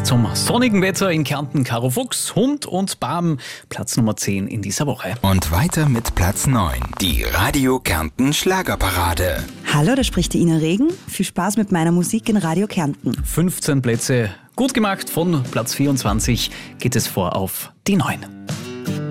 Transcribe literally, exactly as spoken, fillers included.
zum sonnigen Wetter in Kärnten Caro Fuchs, Hund und Bam, Platz Nummer zehn in dieser Woche. Und weiter mit Platz neun, die Radio Kärnten Schlagerparade. Hallo, da spricht die Ina Regen. Viel Spaß mit meiner Musik in Radio Kärnten. fünfzehn Plätze gut gemacht, von Platz vierundzwanzig geht es vor auf die neun.